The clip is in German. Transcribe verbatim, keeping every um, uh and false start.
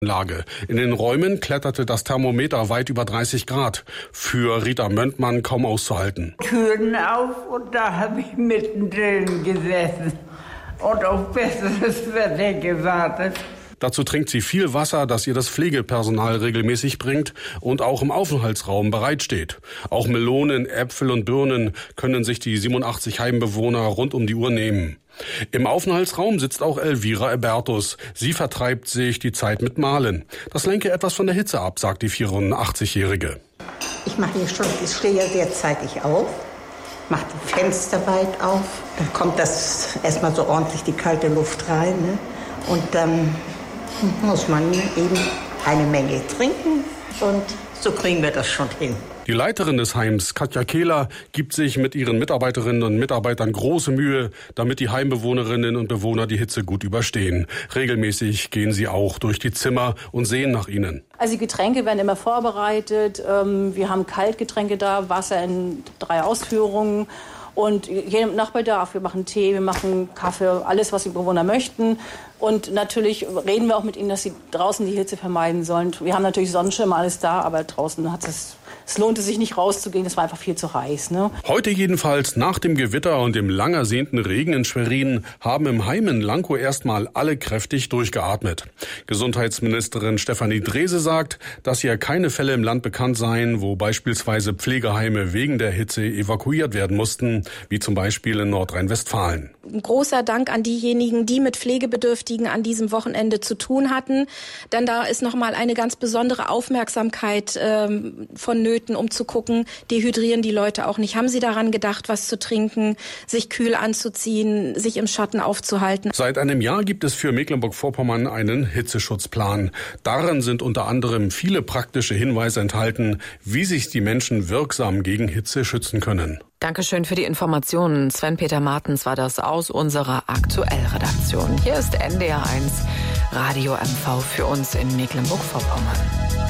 Lage. In den Räumen kletterte das Thermometer weit über dreißig Grad. Für Rita Möntmann kaum auszuhalten. Türen auf und da habe ich mittendrin gesessen und auf besseres Wetter gewartet. Dazu trinkt sie viel Wasser, das ihr das Pflegepersonal regelmäßig bringt und auch im Aufenthaltsraum bereitsteht. Auch Melonen, Äpfel und Birnen können sich die siebenundachtzig Heimbewohner rund um die Uhr nehmen. Im Aufenthaltsraum sitzt auch Elvira Ebertus. Sie vertreibt sich die Zeit mit Malen. Das lenke etwas von der Hitze ab, sagt die vierundachtzigjährige. Ich mache hier schon, ich stehe ja sehr zeitig auf, mache die Fenster weit auf. Dann kommt das erstmal so ordentlich die kalte Luft rein, ne? Und dann muss man eben eine Menge trinken und so kriegen wir das schon hin. Die Leiterin des Heims, Katja Kehler, gibt sich mit ihren Mitarbeiterinnen und Mitarbeitern große Mühe, damit die Heimbewohnerinnen und Bewohner die Hitze gut überstehen. Regelmäßig gehen sie auch durch die Zimmer und sehen nach ihnen. Also die Getränke werden immer vorbereitet. Wir haben Kaltgetränke da, Wasser in drei Ausführungen. Und je nach Bedarf, wir machen Tee, wir machen Kaffee, alles, was die Bewohner möchten. Und natürlich reden wir auch mit ihnen, dass sie draußen die Hitze vermeiden sollen. Wir haben natürlich Sonnenschirme, alles da, aber draußen hat es, es lohnte sich nicht rauszugehen, das war einfach viel zu heiß. Ne? Heute jedenfalls, nach dem Gewitter und dem lang ersehnten Regen in Schwerin, haben im Heim in Lankow erstmal alle kräftig durchgeatmet. Gesundheitsministerin Stefanie Drese sagt, dass ihr keine Fälle im Land bekannt seien, wo beispielsweise Pflegeheime wegen der Hitze evakuiert werden mussten, wie zum Beispiel in Nordrhein-Westfalen. Ein großer Dank an diejenigen, die mit Pflegebedürftigen an diesem Wochenende zu tun hatten. Denn da ist nochmal eine ganz besondere Aufmerksamkeit ähm, vonnöten, um zu gucken, dehydrieren die Leute auch nicht. Haben sie daran gedacht, was zu trinken, sich kühl anzuziehen, sich im Schatten aufzuhalten? Seit einem Jahr gibt es für Mecklenburg-Vorpommern einen Hitzeschutzplan. Darin sind unter anderem viele praktische Hinweise enthalten, wie sich die Menschen wirksam gegen Hitze schützen können. Dankeschön für die Informationen. Sven-Peter Martens war das aus unserer Aktuellredaktion. Hier ist N D R eins Radio M V für uns in Mecklenburg-Vorpommern.